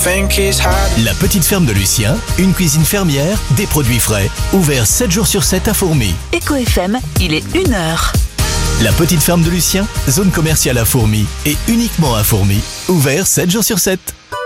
think he's hiding. La petite ferme de Lucien, une cuisine fermière, des produits frais. Ouvert 7 jours sur 7 à Fourmies. Éco FM, il est 1h. La petite ferme de Lucien, zone commerciale à Fourmies et uniquement à Fourmies. Ouvert 7 jours sur 7.